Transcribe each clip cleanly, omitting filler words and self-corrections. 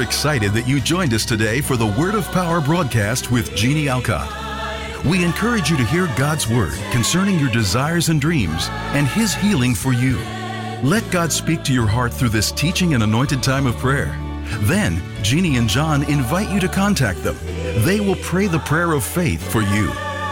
excited that you joined us today for the Word of Power broadcast with Jeannie Alcott. We encourage you to hear God's Word concerning your desires and dreams and His healing for you. Let God speak to your heart through this teaching and anointed time of prayer. Then, Jeannie and John invite you to contact them. They will pray the prayer of faith for you.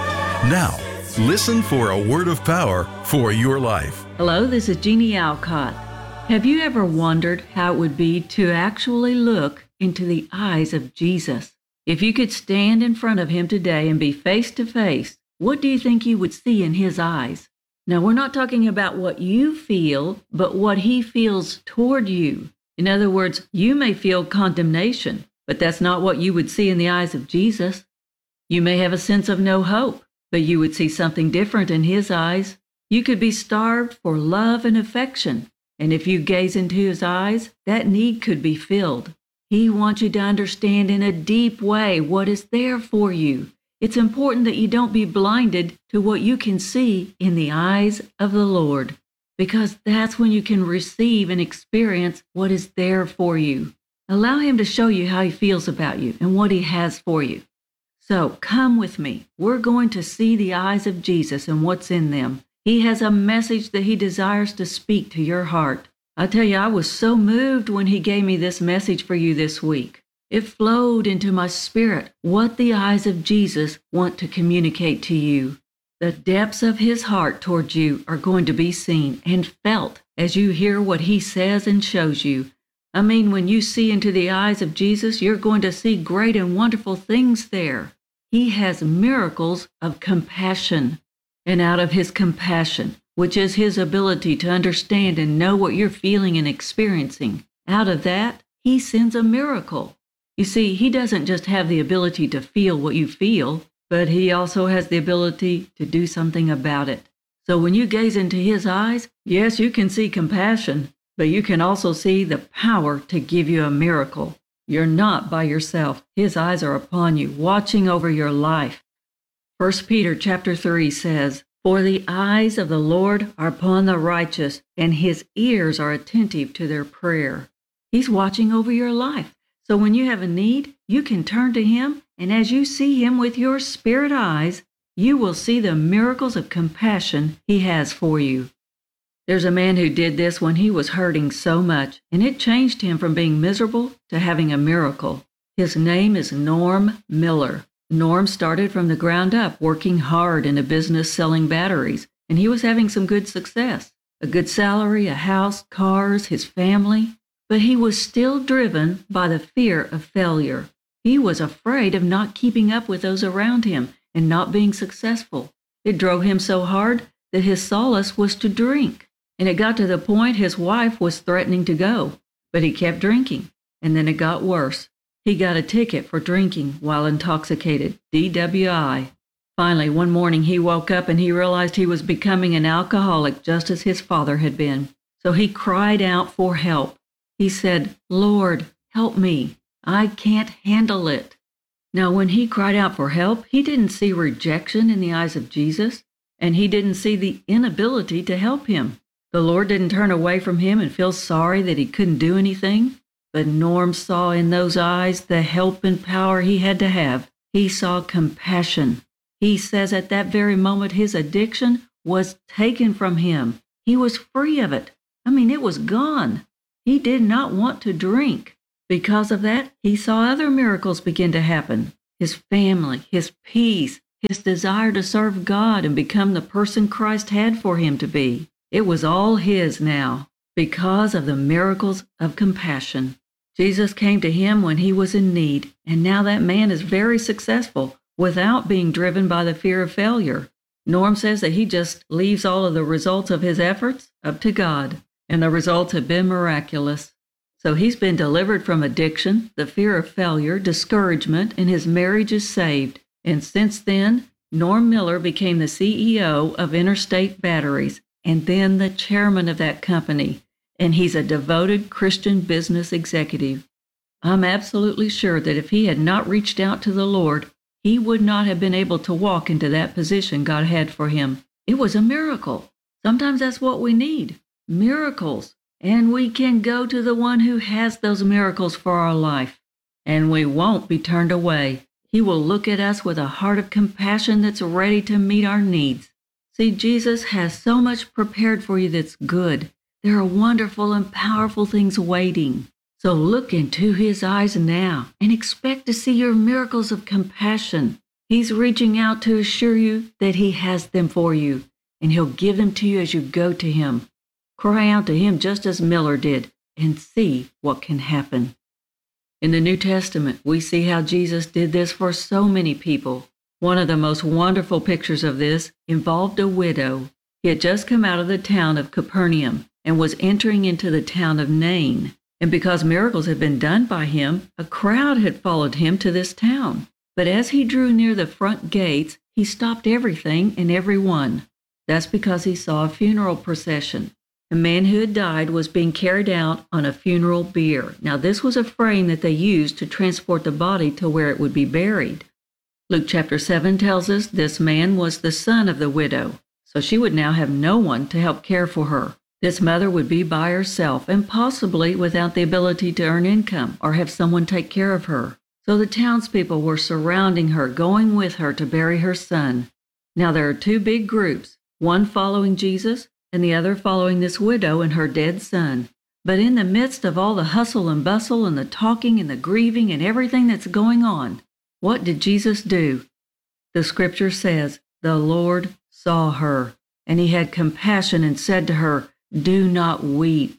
Now, listen for a word of power for your life. Hello, this is Jeannie Alcott. Have you ever wondered how it would be to actually look into the eyes of Jesus? If you could stand in front of Him today and be face to face, what do you think you would see in His eyes? Now, we're not talking about what you feel, but what He feels toward you. In other words, you may feel condemnation, but that's not what you would see in the eyes of Jesus. You may have a sense of no hope, but you would see something different in His eyes. You could be starved for love and affection, and if you gaze into His eyes, that need could be filled. He wants you to understand in a deep way what is there for you. It's important that you don't be blinded to what you can see in the eyes of the Lord, because that's when you can receive and experience what is there for you. Allow Him to show you how He feels about you and what He has for you. So come with me. We're going to see the eyes of Jesus and what's in them. He has a message that He desires to speak to your heart. I tell you, I was so moved when He gave me this message for you this week. It flowed into my spirit what the eyes of Jesus want to communicate to you. The depths of His heart towards you are going to be seen and felt as you hear what He says and shows you. I mean, when you see into the eyes of Jesus, you're going to see great and wonderful things there. He has miracles of compassion. And out of His compassion, which is His ability to understand and know what you're feeling and experiencing, out of that, He sends a miracle. You see, He doesn't just have the ability to feel what you feel, but He also has the ability to do something about it. So when you gaze into His eyes, yes, you can see compassion, but you can also see the power to give you a miracle. You're not by yourself. His eyes are upon you, watching over your life. 1 Peter chapter 3 says, "For the eyes of the Lord are upon the righteous, and His ears are attentive to their prayer." He's watching over your life. So when you have a need, you can turn to Him, and as you see Him with your spirit eyes, you will see the miracles of compassion He has for you. There's a man who did this when he was hurting so much, and it changed him from being miserable to having a miracle. His name is Norm Miller. Norm started from the ground up, working hard in a business selling batteries, and he was having some good success. A good salary, a house, cars, his family. But he was still driven by the fear of failure. He was afraid of not keeping up with those around him and not being successful. It drove him so hard that his solace was to drink. And it got to the point his wife was threatening to go, but he kept drinking, and then it got worse. He got a ticket for drinking while intoxicated, DWI. Finally, one morning he woke up and he realized he was becoming an alcoholic just as his father had been. So he cried out for help. He said, "Lord, help me. I can't handle it." Now, when he cried out for help, he didn't see rejection in the eyes of Jesus, and he didn't see the inability to help him. The Lord didn't turn away from him and feel sorry that he couldn't do anything. But Norm saw in those eyes the help and power he had to have. He saw compassion. He says at that very moment his addiction was taken from him. He was free of it. It was gone. He did not want to drink. Because of that, he saw other miracles begin to happen. His family, his peace, his desire to serve God and become the person Christ had for him to be. It was all his now because of the miracles of compassion. Jesus came to him when he was in need, and now that man is very successful without being driven by the fear of failure. Norm says that he just leaves all of the results of his efforts up to God, and the results have been miraculous. So he's been delivered from addiction, the fear of failure, discouragement, and his marriage is saved. And since then, Norm Miller became the CEO of Interstate Batteries, and then the chairman of that company. And he's a devoted Christian business executive. I'm absolutely sure that if he had not reached out to the Lord, he would not have been able to walk into that position God had for him. It was a miracle. Sometimes that's what we need, miracles. And we can go to the one who has those miracles for our life. and we won't be turned away. He will look at us with a heart of compassion that's ready to meet our needs. See, Jesus has so much prepared for you that's good. There are wonderful and powerful things waiting. So look into His eyes now and expect to see your miracles of compassion. He's reaching out to assure you that He has them for you, and He'll give them to you as you go to Him. Cry out to Him just as Miller did and see what can happen. In the New Testament, we see how Jesus did this for so many people. One of the most wonderful pictures of this involved a widow. He had just come out of the town of Capernaum and was entering into the town of Nain. And because miracles had been done by him, a crowd had followed him to this town. But as he drew near the front gates, he stopped everything and everyone. That's because he saw a funeral procession. A man who had died was being carried out on a funeral bier. Now, this was a frame that they used to transport the body to where it would be buried. Luke chapter 7 tells us this man was the son of the widow, so she would now have no one to help care for her. This mother would be by herself and possibly without the ability to earn income or have someone take care of her. So the townspeople were surrounding her, going with her to bury her son. Now there are two big groups, one following Jesus and the other following this widow and her dead son. But in the midst of all the hustle and bustle and the talking and the grieving and everything that's going on, what did Jesus do? The scripture says, the Lord saw her, and He had compassion and said to her, do not weep.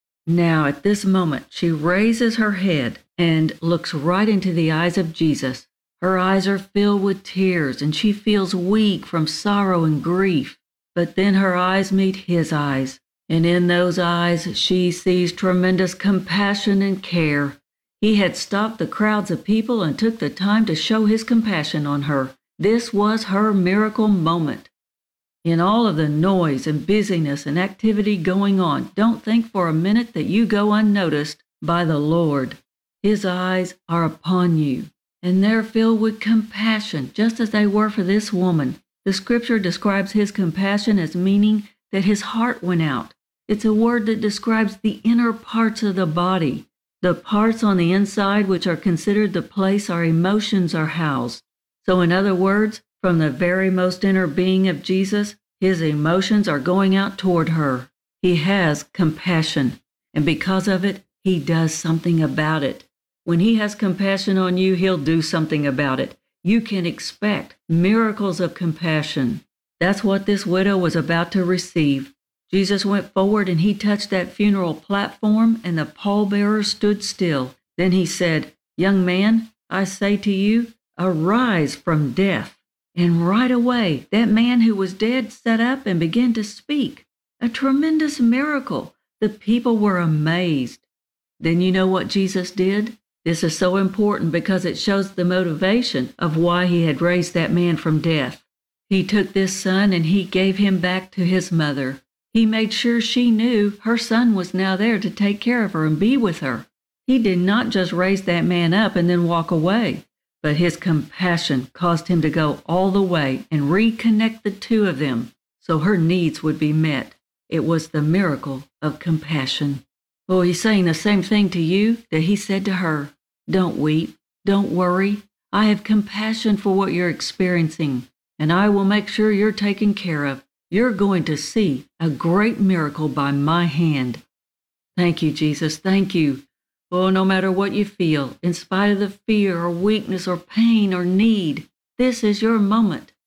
Now at this moment she raises her head and looks right into the eyes of Jesus. Her eyes are filled with tears and she feels weak from sorrow and grief. But then her eyes meet His eyes, and in those eyes she sees tremendous compassion and care. He had stopped the crowds of people and took the time to show His compassion on her. This was her miracle moment. In all of the noise and busyness and activity going on, don't think for a minute that you go unnoticed by the Lord. His eyes are upon you, and they're filled with compassion, just as they were for this woman. The scripture describes His compassion as meaning that His heart went out. It's a word that describes the inner parts of the body, the parts on the inside which are considered the place our emotions are housed. So in other words, from the very most inner being of Jesus, His emotions are going out toward her. He has compassion, and because of it, He does something about it. When He has compassion on you, He'll do something about it. You can expect miracles of compassion. That's what this widow was about to receive. Jesus went forward and He touched that funeral platform, and the pallbearer stood still. Then He said, young man, I say to you, arise from death. And right away, that man who was dead sat up and began to speak. A tremendous miracle. The people were amazed. Then you know what Jesus did? This is so important because it shows the motivation of why He had raised that man from death. He took this son and He gave him back to his mother. He made sure she knew her son was now there to take care of her and be with her. He did not just raise that man up and then walk away, but His compassion caused Him to go all the way and reconnect the two of them so her needs would be met. It was the miracle of compassion. Oh, He's saying the same thing to you that He said to her. Don't weep. Don't worry. I have compassion for what you're experiencing, and I will make sure you're taken care of. You're going to see a great miracle by my hand. Thank you, Jesus. Thank you. Oh, no matter what you feel, in spite of the fear or weakness or pain or need, this is your moment